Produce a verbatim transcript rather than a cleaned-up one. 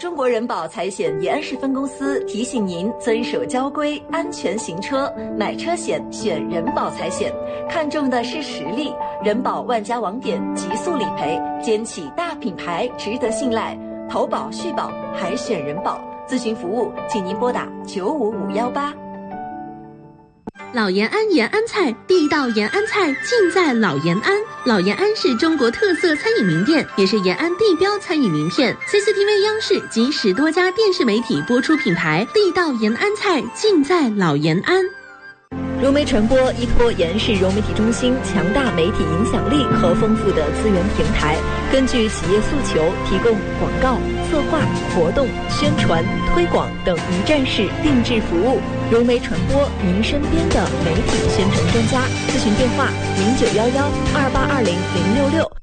中国人保财险延安市分公司提醒您遵守交规，安全行车，买车险选人保财险，看重的是实力。人保万家网点，极速理赔，肩起大品牌，值得信赖。投保续保还选人保，咨询服务请您拨打九五五幺八。 老延安延安菜，地道延安菜尽在老延安。老延安是中国特色餐饮名店，也是延安地标餐饮名片。C C T V 央视及十多家电视媒体播出品牌，地道延安菜尽在老延安。 融媒传播依托延安市融媒体中心强大媒体影响力和丰富的资源平台，根据企业诉求，提供广告、策划、活动、宣传、推广等一站式定制服务。融媒传播，您身边的媒体宣传专家。咨询电话：零九幺幺二八二零零六六